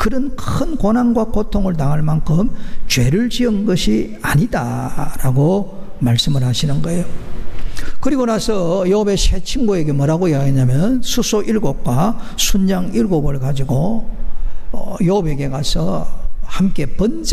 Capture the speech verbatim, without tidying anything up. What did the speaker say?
그런 큰 고난과 고통을 당할 만큼 죄를 지은 것이 아니다라고 말씀을 하시는 거예요. 그리고 나서 욥의 세 친구에게 뭐라고 이야기하냐면 수소 일곱과 순양 일곱을 가지고 욥에게 가서 함께 번제